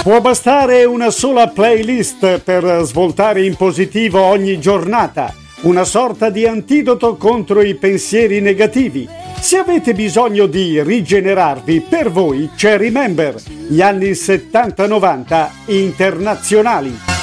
Può bastare una sola playlist per svoltare in positivo ogni giornata, una sorta di antidoto contro i pensieri negativi. Se avete bisogno di rigenerarvi, per voi c'è Remember, gli anni 70-90 internazionali.